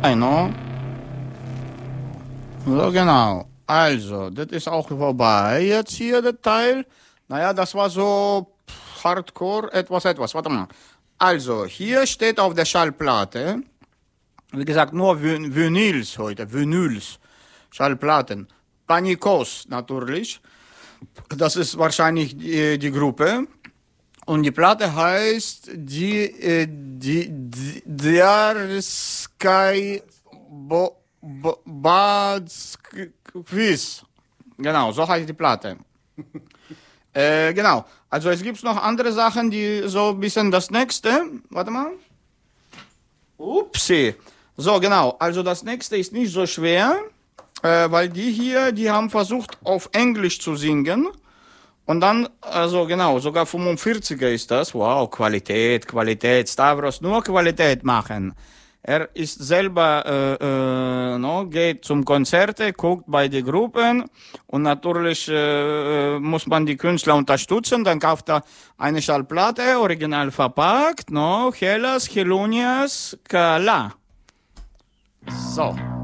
no? So, genau. Also, das ist auch vorbei jetzt hier, das Teil. Naja, das war so Hardcore, etwas. Warte mal. Also, hier steht auf der Schallplatte, wie gesagt, nur Vinyls heute, Vinyls, Schallplatten. Panikos natürlich. Das ist wahrscheinlich die Gruppe. Und die Platte heißt Diarsky Quiz. Genau, so heißt die Platte. Genau, also es gibt noch andere Sachen, die so ein bisschen das nächste. Warte mal. Upsi. So, genau, also das nächste ist nicht so schwer, weil die haben versucht auf Englisch zu singen. Und dann, also genau, sogar 45er ist das. Wow, Qualität. Stavros, nur Qualität machen. Er ist selber, geht zum Konzerte, guckt bei den Gruppen und natürlich muss man die Künstler unterstützen. Dann kauft er eine Schallplatte, original verpackt, Hellas, Helunias, Kala. So.